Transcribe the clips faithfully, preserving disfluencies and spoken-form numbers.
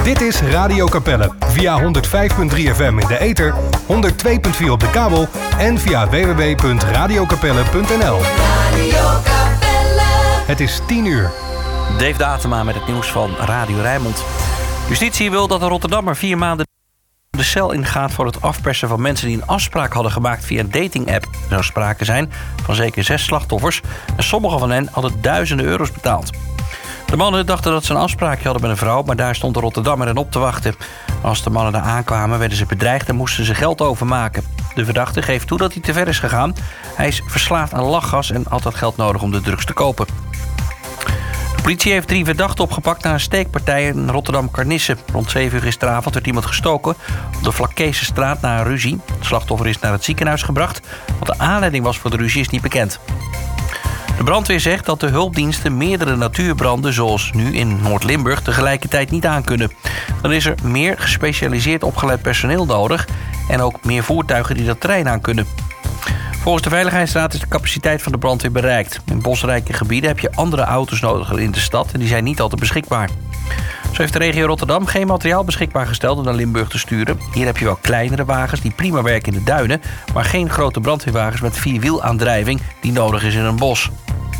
Dit is Radio Capelle. Via honderd vijf komma drie F M in de ether, honderd twee komma vier op de kabel en via w w w punt radio capelle punt n l. Radio Capelle. Het is tien uur. Dave Datema met het nieuws van Radio Rijnmond. Justitie wil dat de Rotterdammer vier maanden de cel ingaat voor het afpersen van mensen die een afspraak hadden gemaakt via een datingapp. Er zou sprake zijn van zeker zes slachtoffers en sommige van hen hadden duizenden euro's betaald. De mannen dachten dat ze een afspraakje hadden met een vrouw, maar daar stond de Rotterdammer hen op te wachten. Als de mannen daar aankwamen, werden ze bedreigd en moesten ze geld overmaken. De verdachte geeft toe dat hij te ver is gegaan. Hij is verslaafd aan lachgas en had dat geld nodig om de drugs te kopen. De politie heeft drie verdachten opgepakt na een steekpartij in Rotterdam-Karnisse. Rond zeven uur gisteravond werd iemand gestoken op de Vlakkeesestraat na een ruzie. Het slachtoffer is naar het ziekenhuis gebracht. Wat de aanleiding was voor de ruzie is niet bekend. De brandweer zegt dat de hulpdiensten meerdere natuurbranden, zoals nu in Noord-Limburg, tegelijkertijd niet aankunnen. Dan is er meer gespecialiseerd opgeleid personeel nodig en ook meer voertuigen die dat terrein aankunnen. Volgens de Veiligheidsraad is de capaciteit van de brandweer bereikt. In bosrijke gebieden heb je andere auto's nodig in de stad en die zijn niet altijd beschikbaar. Zo heeft de regio Rotterdam geen materiaal beschikbaar gesteld om naar Limburg te sturen. Hier heb je wel kleinere wagens die prima werken in de duinen, maar geen grote brandweerwagens met vierwielaandrijving die nodig is in een bos.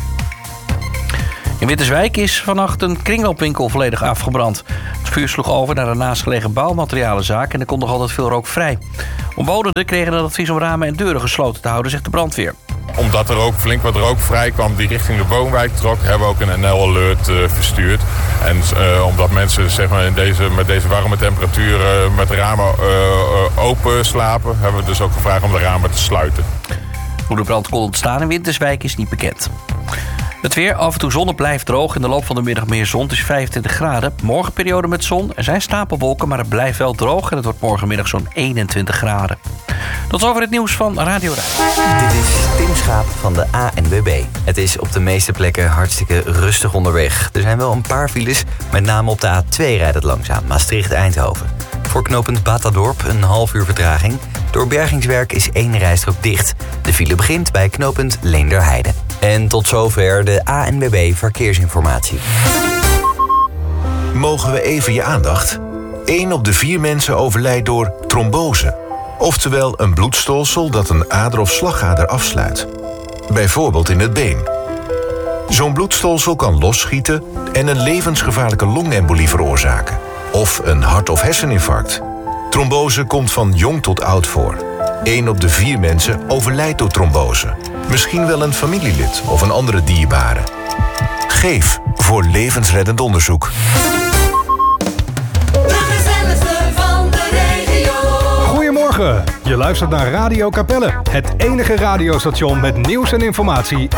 In Winterswijk is vannacht een kringloopwinkel volledig afgebrand. Het vuur sloeg over naar een naastgelegen bouwmaterialenzaak en er kon nog altijd veel rook vrij. Omwonenden kregen het advies om ramen en deuren gesloten te houden, zegt de brandweer. Omdat er ook flink wat rook vrij kwam die richting de woonwijk trok, hebben we ook een N L-alert uh, verstuurd. En uh, omdat mensen zeg maar, in deze, met deze warme temperaturen uh, met de ramen uh, uh, open slapen, hebben we dus ook gevraagd om de ramen te sluiten. Hoe de brand kon ontstaan in Winterswijk is niet bekend. Het weer, af en toe zon, het blijft droog. In de loop van de middag meer zon, het is vijfentwintig graden. Morgen periode met zon, er zijn stapelwolken, maar het blijft wel droog en het wordt morgenmiddag zo'n eenentwintig graden. Tot zover het nieuws van Radio Rijnmond. Dit is Tim Schaap van de A N W B. Het is op de meeste plekken hartstikke rustig onderweg. Er zijn wel een paar files, met name op de A twee rijdt het langzaam, Maastricht-Eindhoven. Voor knooppunt Batadorp een half uur vertraging. Door bergingswerk is één rijstrook dicht. De file begint bij knooppunt Leenderheide. En tot zover de A N W B Verkeersinformatie. Mogen we even je aandacht? Eén op de vier mensen overlijdt door trombose. Oftewel een bloedstolsel dat een ader of slagader afsluit. Bijvoorbeeld in het been. Zo'n bloedstolsel kan losschieten en een levensgevaarlijke longembolie veroorzaken. Of een hart- of herseninfarct. Trombose komt van jong tot oud voor. Eén op de vier mensen overlijdt door trombose. Misschien wel een familielid of een andere dierbare. Geef voor levensreddend onderzoek. Goedemorgen, je luistert naar Radio Capelle. Het enige radiostation met nieuws en informatie